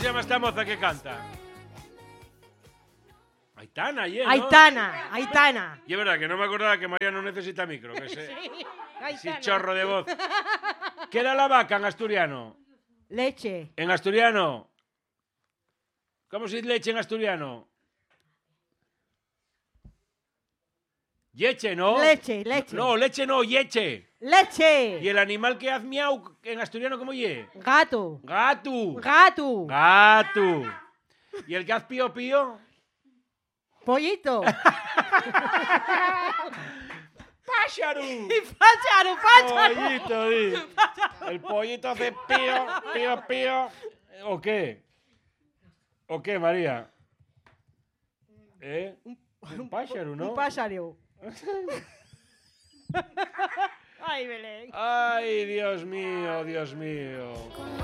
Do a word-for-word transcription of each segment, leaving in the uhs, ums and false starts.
se llama esta moza que canta? Aitana, ¿eh? ¿no? Aitana, Aitana. Y es verdad que no me acordaba que María no necesita micro, que se... Sí, Sí, Aitana. chorro de voz. ¿Qué era la vaca en asturiano? Leche. En asturiano. ¿Cómo se dice leche en asturiano? Yeche, ¿no? Leche, leche. No, leche no, yeche. Leche. ¿Y el animal que hace miau en asturiano cómo ye? Gato. Gato. Gato. Gato. ¿Y el que hace pío pío? Pollito. ¡Pájaro! Pájaro, pájaro. Pollito, di. El pollito hace pío, pío, pío. ¿O qué? ¿O qué, María? ¿Eh? Un pájaro, ¿no? Un pájaro. Ay, Belén. Ay, Dios mío, Dios mío.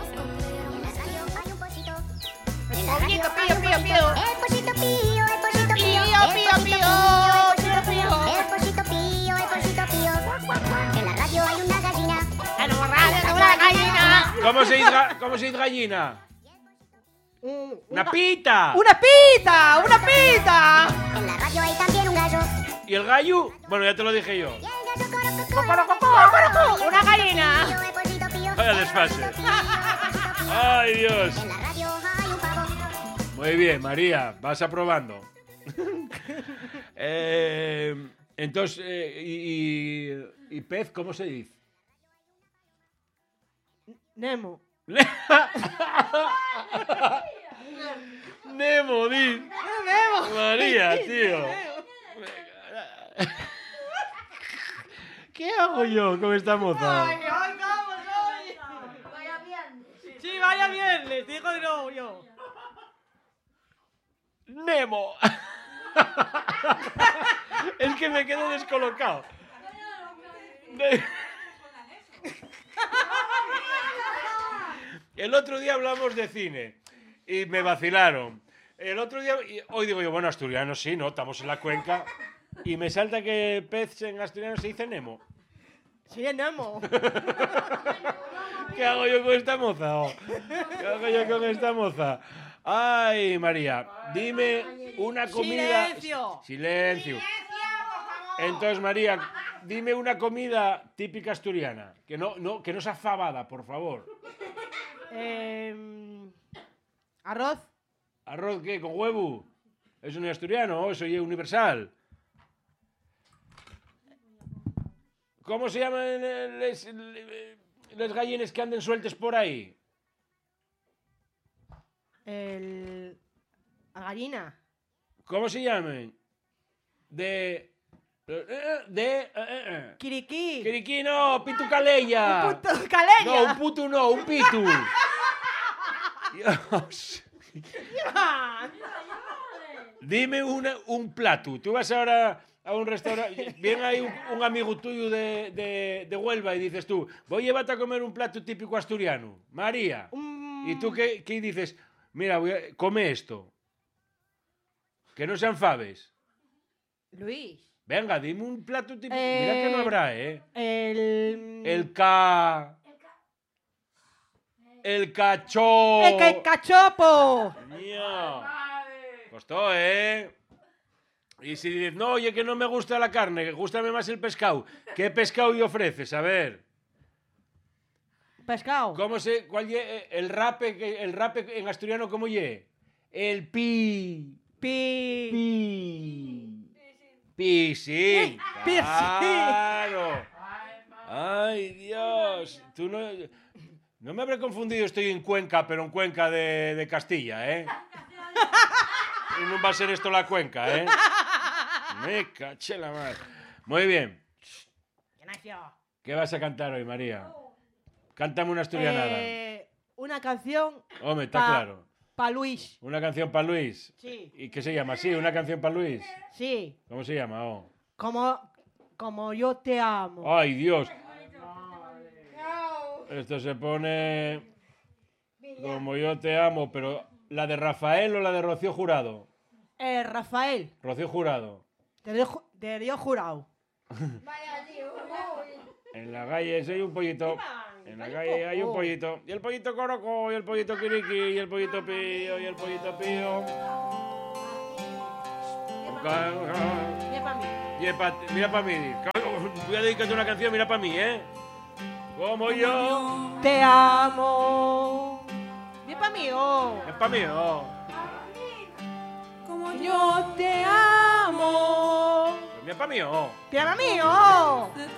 El pollito, pío, pío, pío. El pollito pío, el pollito pío. Pío, pío, pío. El pollito pío, el pollito pío. En la radio hay una gallina. En la radio hay una gallina. ¿Cómo se dice, ga- cómo se dice gallina? Un- ¡Una pita! ¡Una pita! ¡Una pita! En la radio hay también un gallo. ¿Y el gallo? Bueno, ya te lo dije yo. Y el gallo corococó. ¡Cocorococó! ¡Una gallina! El pollito pío. Vaya desfase. ¡Ay, Dios! En la radio hay un pavo. Muy bien, María, vas aprobando. eh, entonces, eh, y, y, ¿y pez cómo se dice? Nemo. Nemo, di. Nemo. María, tío. ¿Qué hago yo con esta moza? Ay, ay, vamos, ay. Vaya viernes. Sí, vaya viernes, digo de nuevo yo. Nemo. Es que me quedo descolocado. Ne- El otro día hablamos de cine y me vacilaron. El otro día, y hoy digo yo, bueno, asturiano sí, ¿no? Estamos en la cuenca. Y me salta que pez en asturiano se dice Nemo. Sí, Nemo. ¿Qué hago yo con esta moza? oh? ¿Qué hago yo con esta moza? Ay, María, dime una comida... Silencio. Silencio. Entonces, María, dime una comida típica asturiana. Que no, no, que no sea fabada, por favor. Eh, arroz. ¿Arroz qué? ¿Con huevo? ¿Eso no es asturiano? ¿O eso es universal? ¿Cómo se llaman les, les gallines que anden sueltes por ahí? El... La gallina. ¿Cómo se llaman? De... De... eh, eh. Kiriquí. Kiriquí no, pitu caleya. Un puto caleña. No, un putu no, un pitu. Dios. Dime una, un plato. Tú vas ahora a un restaurante, viene ahí un, un amigo tuyo de, de, de Huelva y dices tú, voy a llevarte a comer un plato típico asturiano. María. Un... ¿Y tú qué, qué dices? Mira, voy a, come esto. Que no sean faves. Luis. Venga, dime un plato típico. Eh, Mira que no habrá, ¿eh? El... El ca... El cacho. El ca- cachopo. Mío. Costó, ¿eh? Y si dices, no, oye, que no me gusta la carne, que gustame más el pescado. ¿Qué pescado y ofreces? A ver. Pescado. ¿Cómo se...? ¿Cuál ye, el rape, que- el rape en asturiano, ¿cómo ye? El pi... Pi... Pi... Piscín. Piscín. Claro. Ay, Dios. Tú no... No me habré confundido, estoy en Cuenca, pero en Cuenca de, de Castilla, ¿eh? Y no va a ser esto la Cuenca, ¿eh? Me caché la madre. Muy bien. ¿Qué vas a cantar hoy, María? Cántame una asturianada. Eh, una canción Hombre, está pa- claro. pa' Luis. Una canción para Luis. Sí. ¿Y qué se llama? Sí, una canción para Luis. Sí. ¿Cómo se llama? Oh. Como, como yo te amo. Ay, Dios. Esto se pone como yo te amo, pero ¿la de Rafael o la de Rocío Jurado? Eh, Rafael, Rocío Jurado. te dio, te dio jurado. En la calle soy un pollito. En la calle hay un pollito. Y el pollito coroco, y el pollito quiriqui, y el pollito pío, y el pollito pío. Mira para mí. Mira para mí. Voy a dedicarte una canción, mira para mí, ¿eh? Como yo te amo. Mira para mí, oh. Es para mí, oh. Como yo te amo. Mira para mí, oh. Mira para mí, oh.